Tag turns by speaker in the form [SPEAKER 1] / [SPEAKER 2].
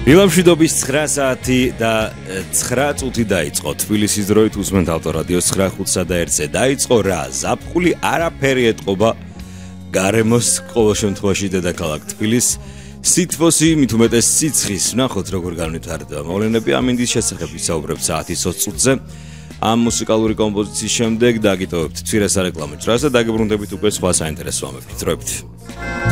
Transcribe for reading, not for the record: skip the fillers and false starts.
[SPEAKER 1] დილამშვიდობის 9 საათი და 9 წუთი დაიწყო. თბილისის დროით უსმენთ ავტორადიოს 9:05-სა და 1-ზე დაიწყო რა ზაფხული არაფერი ეტყობა გარემოს ყოველ შემთხვევაში დედაქალაქ თბილისს სითბოსი მით უმეტეს სიცხის ვნახოთ როგორ განვითარდება მოვლენები ამინდის შესახებ ვისაუბრებთ საათის 20 წუთზე ამ მუსიკალური კომპოზიციის შემდეგ დაგიტოვებთ ცირე სარეკლამო ჭრას და დაგებრუნდებით უკვე სხვა საინტერესო ამბებით.